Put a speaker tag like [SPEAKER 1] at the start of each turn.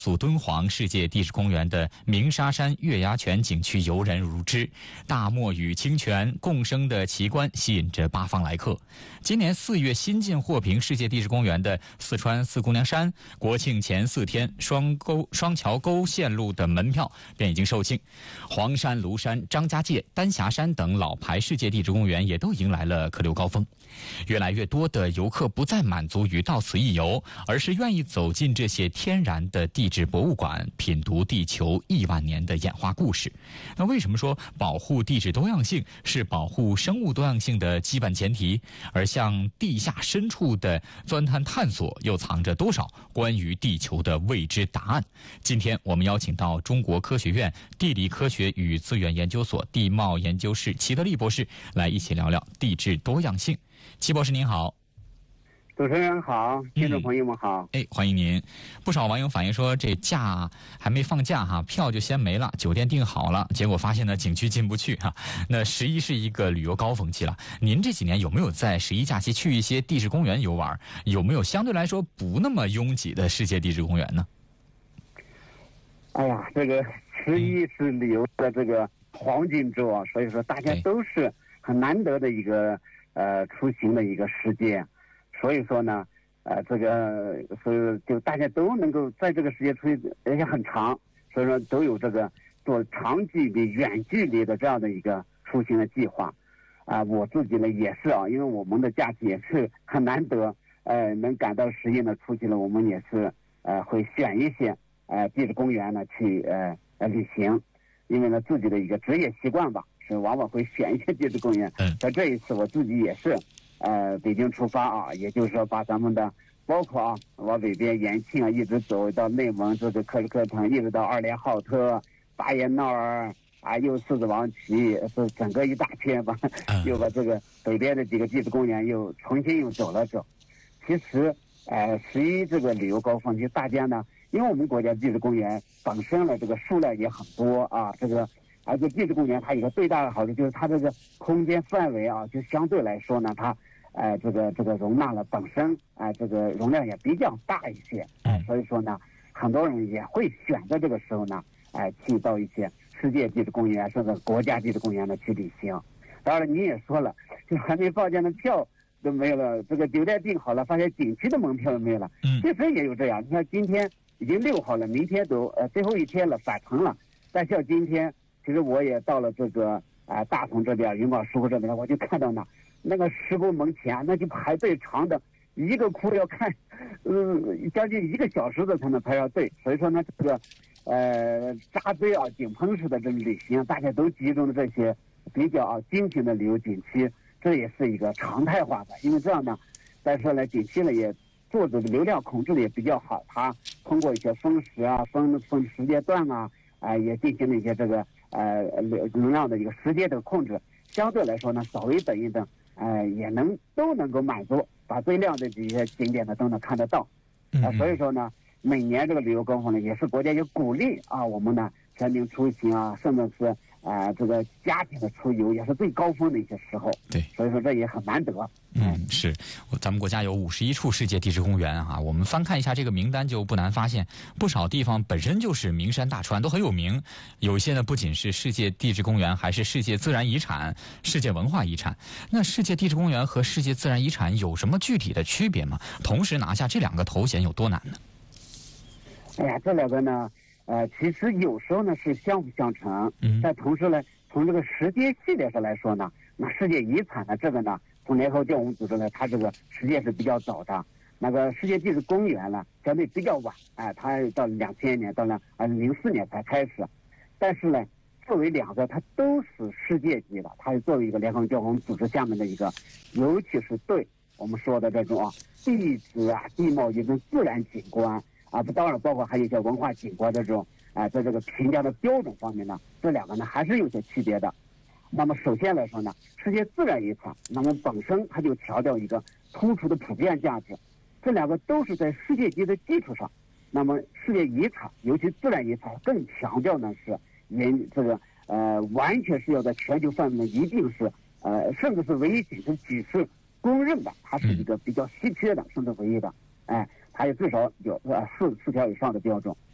[SPEAKER 1] 祖敦煌世界地质公园的鸣沙山月牙泉景区游人如织，大漠与清泉共生的奇观吸引着八方来客。今年4月新晋获评世界地质公园的四川四姑娘山，国庆前4天双桥沟线路的门票便已经售罄。黄山、庐山、张家界、丹霞山等老牌世界地质公园也都迎来了客流高峰。越来越多的游客不再满足于到此一游，而是愿意走进这些天然的地质博物馆，品读地球亿万年的演化故事。那为什么说保护地质多样性是保护生物多样性的基本前提？而向地下深处的钻探探索，又藏着多少关于地球的未知答案？今天我们邀请到中国科学院地理科学与资源研究所地貌研究室齐德利博士来一起聊聊地质多样性。齐博士您好。
[SPEAKER 2] 主持人好，听众朋友们好。
[SPEAKER 1] 欢迎您。不少网友反映说，这假还没放假哈，票就先没了，酒店订好了，结果发现呢景区进不去哈。那11是一个旅游高峰期了，您这几年有没有在11假期去一些地质公园游玩？有没有相对来说不那么拥挤的世界地质公园呢？
[SPEAKER 2] 哎呀，这个11是旅游的这个黄金周啊，所以说大家都是很难得的一个出行的一个时间。所以说呢，这个所以就大家都能够在这个时间出去，而且很长，所以说都有这个做长距离、远距离的这样的一个出行的计划。我自己呢也是啊，因为我们的假期也是很难得，能赶到11呢出去了，我们也是会选一些地质公园呢去旅行，因为呢自己的一个职业习惯吧，是往往会选一些地质公园。在这一次我自己也是。北京出发啊，也就是说把咱们的包括往北边延庆一直走到内蒙这个克什克腾，一直到2连浩特、巴彦淖尔又狮子王旗，是整个一大片吧，又把这个北边的几个地质公园又重新又走了走。其实11这个旅游高峰期，大家呢，因为我们国家地质公园本身呢这个数量也很多啊，这个而且地质公园它有个最大的好处就是它这个空间范围啊，就相对来说呢，它这个容纳了本身这个容量也比较大一些，所以说呢，很多人也会选择这个时候呢，去到一些世界地质公园甚至国家地质公园呢去旅行。当然你也说了，就还没放假的票都没有了，这个酒店订好了，发现景区的门票都没有了。确实也有这样，你看今天已经6号了，明天都最后一天了，返程了。但像今天，其实我也到了这个大同这边、云冈石窟这边，我就看到那个石窟门前，那就排队长的，一个窟要看，将近1个小时的才能排上队。所以说呢，这个扎堆井喷式的这个旅行，大家都集中的这些比较精品的旅游景区，这也是一个常态化的。因为这样呢，再说呢，景区呢也做这个流量控制的也比较好，它通过一些分时分时间段也进行了一些这个流量的一个时间的控制，相对来说呢，稍微等一等，也都能够满足，把最亮的这些景点呢都能看得到。所以说呢，每年这个旅游高峰呢，也是国家也鼓励我们呢全民出行甚至是这个家庭的出游，也是最高峰的一些时候。
[SPEAKER 1] 对，
[SPEAKER 2] 所以说这也很难得。
[SPEAKER 1] 是，咱们国家有51处世界地质公园我们翻看一下这个名单，就不难发现，不少地方本身就是名山大川，都很有名。有一些呢，不仅是世界地质公园，还是世界自然遗产、世界文化遗产。那世界地质公园和世界自然遗产有什么具体的区别吗？同时拿下这2个头衔有多难呢？
[SPEAKER 2] 哎呀，这2个呢，其实有时候呢是相辅相成，但同时呢，从这个时间系列上来说呢，那世界遗产呢，这个呢，从联合国教科文组织呢，它这个时间是比较早的。那个世界地质公园呢，相对比较晚，它到2000年，到了2004年才开始。但是呢，作为2个，它都是世界级的，它是作为一个联合国教科文组织下面的一个，尤其是对我们说的这种地质地貌一种自然景观当然包括还有一些文化景观的这种在这个评价的标准方面呢，这2个呢还是有些区别的。那么首先来说呢，世界自然遗产，那么本身它就强调一个突出的普遍价值，这2个都是在世界级的基础上。那么世界遗产，尤其自然遗产，更强调呢是这个完全是要在全球范围内一定是甚至是唯一仅是举世公认的，它是一个比较稀缺的，甚至唯一的。它也至少有4条以上的标准。